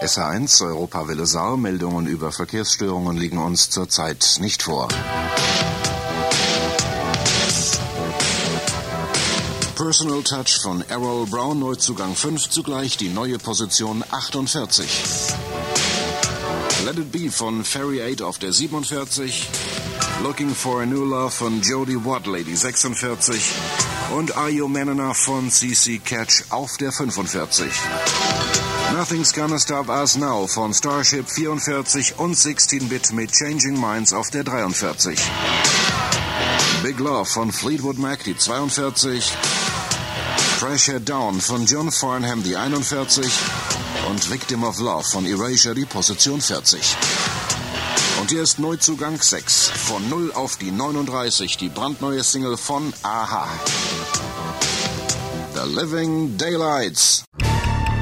SA1 Europawelle Saar, Meldungen über Verkehrsstörungen liegen uns zurzeit nicht vor. Personal Touch von Errol Brown, Neuzugang 5, zugleich die neue Position 48. Let It Be von Ferry 8 auf der 47. Looking for a New Love von Jodie Watley, die 46. Und Are You Man Enough von CC Catch auf der 45. Nothing's Gonna Stop Us Now von Starship 44 und 16-Bit mit Changing Minds auf der 43. Big Love von Fleetwood Mac, die 42. Pressure Down von John Farnham, die 41. Und Victim of Love von Erasure, die Position 40. Und hier ist Neuzugang 6. Von 0 auf die 39, die brandneue Single von Aha. The Living Daylights.